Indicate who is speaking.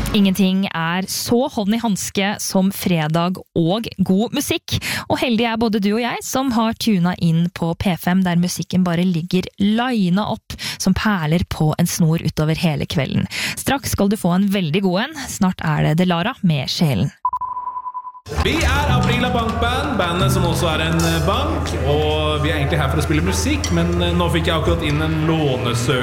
Speaker 1: Ingenting så hånd i handske som fredag og god musikk. Og heldig både du og jeg som har tunet inn på P5, der musikken bare ligger linet opp som perler på en snor utover hele kvelden. Straks skal du få en veldig god en. Snart det Delara med Sjelen.
Speaker 2: Vi Aprila Bankband, bandet som også en bank, og vi egentlig her for å spille musikk, men nå fikk jeg akkurat inn en lånesøknad